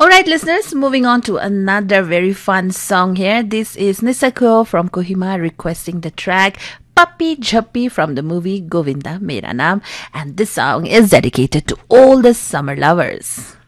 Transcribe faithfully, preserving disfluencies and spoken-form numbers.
Alright, listeners, moving on to another very fun song here. This is Nisako from Kohima requesting the track Puppy Jhappi from the movie Govinda Mera Naam. And this song is dedicated to all the summer lovers.